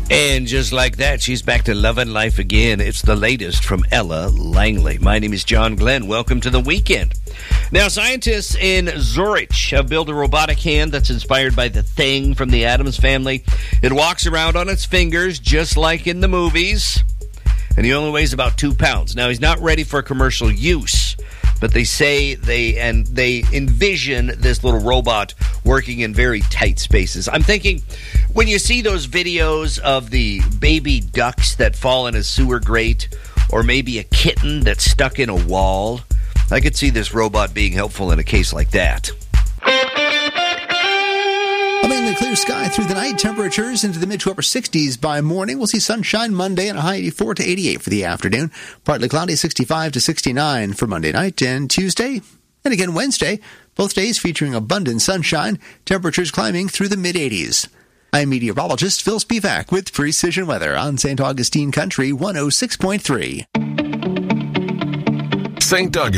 And just like that, she's back to loving life again. It's the latest from Ella Langley. My name is John Glenn. Welcome to the weekend. Now, scientists in Zurich have built a robotic hand that's inspired by the Thing from the Addams Family. It walks around on its fingers just like in the movies, and he only weighs about 2 pounds. Now, he's not ready for commercial use, but they say they envision this little robot working in very tight spaces. I'm thinking, when you see those videos of the baby ducks that fall in a sewer grate, or maybe a kitten that's stuck in a wall, I could see this robot being helpful in a case like that. A mainly clear sky through the night. Temperatures into the mid to upper 60s by morning. We'll see sunshine Monday and a high 84 to 88 for the afternoon. Partly cloudy, 65 to 69 for Monday night and Tuesday. And again Wednesday. Both days featuring abundant sunshine. Temperatures climbing through the mid-80s. I'm meteorologist Phil Spivak with Precision Weather on St. Augustine Country 106.3. St. Augustine.